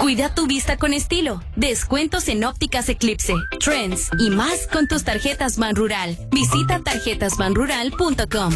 Cuida tu vista con estilo. Descuentos en ópticas Eclipse, Trends y más con tus tarjetas Banrural. Visita tarjetasbanrural.com.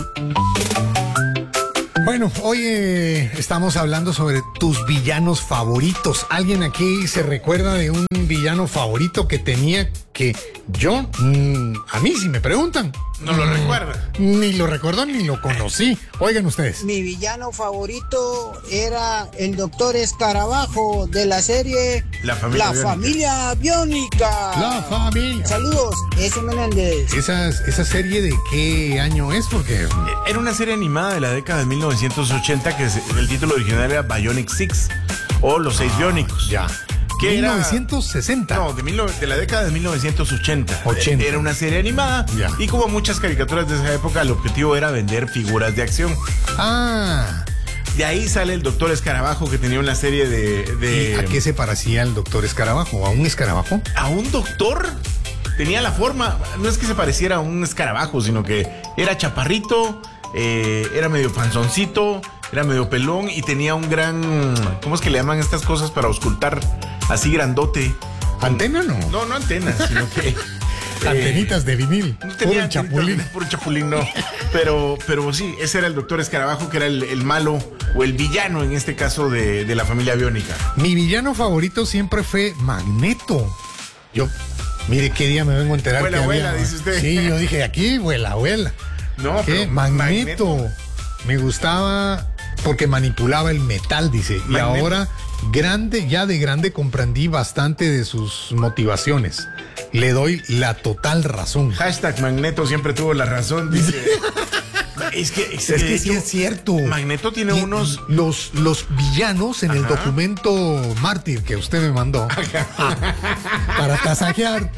Bueno, hoy estamos hablando sobre tus villanos favoritos. ¿Alguien aquí se recuerda de un villano favorito que tenía que yo, a mí si me preguntan? No lo recuerda. Ni lo recuerdo ni lo conocí. Oigan ustedes. Mi villano favorito era el Doctor Escarabajo de la serie La Familia Biónica. La familia. Saludos, S. Menéndez. ¿Esa serie de qué año es? Porque Era una serie animada de la década de 1980 que el título original era Bionic Six o Los Seis Biónicos. ya. Que 1960. No, de la década de 1980. 80. Era una serie animada. Ya. Y como muchas caricaturas de esa época, el objetivo era vender figuras de acción. Ah. De ahí sale el Doctor Escarabajo, que tenía una serie ¿Y a qué se parecía el Doctor Escarabajo? ¿A un escarabajo? ¿A un doctor? Tenía la forma, no es que se pareciera a un escarabajo, sino que era chaparrito, era medio panzoncito, era medio pelón y tenía un gran, ¿cómo es que le llaman estas cosas para auscultar? Así grandote. ¿Antena no? No antenas, sino que... Antenitas de vinil. No tenía Puro chapulín. Puro chapulín, no. Pero sí, ese era el Doctor Escarabajo, que era el malo o el villano, en este caso, de la familia Biónica. Mi villano favorito siempre fue Magneto. Mire qué día me vengo a enterar Vuela, que vuela, había... dice usted. Sí, yo dije, aquí, vuela. No, ¿Qué? pero Magneto. Me gustaba porque manipulaba el metal, dice. Y Magneto. ahora, de grande, comprendí bastante de sus motivaciones. Le doy la total razón. Hashtag Magneto siempre tuvo la razón, dice. Es que sí es cierto. Magneto tiene unos... Los villanos en el documento Mártir que usted me mandó para tasajear,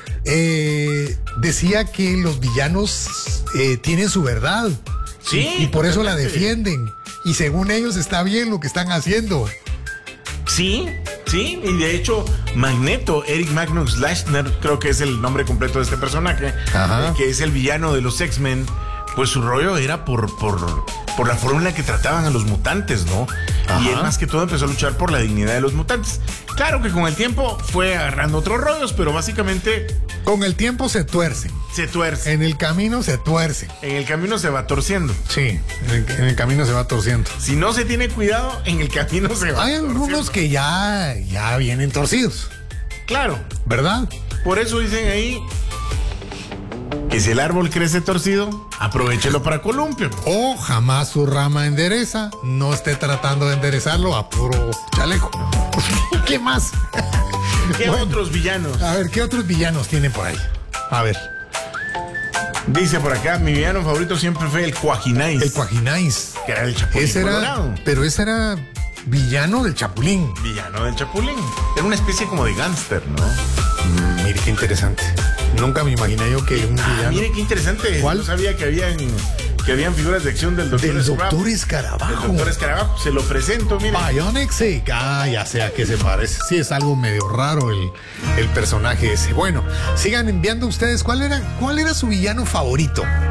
decía que los villanos tienen su verdad. Sí, y por eso la totalmente. defienden. Y según ellos está bien lo que están haciendo. Sí, y de hecho Magneto, Eric Magnus Lashner, creo que es el nombre completo de este personaje, que es el villano de los X-Men, pues su rollo era por la forma en la que trataban a los mutantes, ¿no? Ajá. Y él más que todo empezó a luchar por la dignidad de los mutantes. Claro que con el tiempo fue agarrando otros rollos, pero básicamente... Con el tiempo se tuercen. Se tuerce. En el camino se tuercen. En el camino se va torciendo. Sí, en el camino se va torciendo. Si no se tiene cuidado, en el camino se va Hay torciendo. algunos que ya vienen torcidos, Claro, ¿verdad? por eso dicen ahí que si el árbol crece torcido, aprovéchelo para columpio. O jamás su rama endereza, no esté tratando de enderezarlo a puro chaleco. ¿Qué más? ¿Qué Bueno, otros villanos? A ver, ¿qué otros villanos tienen por ahí? A ver. Dice por acá, mi villano favorito siempre fue el Cuajinais. El Cuajinais. Que era el Chapulín Colorado. Pero ese era villano del Chapulín. Villano del Chapulín. Era una especie como de gángster, ¿no? Mire qué interesante. Nunca me imaginé yo que un villano. Mire qué interesante. ¿Cuál? No sabía que habían figuras de acción del Doctor Escarabajo. El Doctor Escarabajo. Se lo presento, mire. Bionic Six. Ya sé a qué se parece. Sí, es algo medio raro el personaje ese. Bueno, sigan enviando ustedes. ¿Cuál era su villano favorito?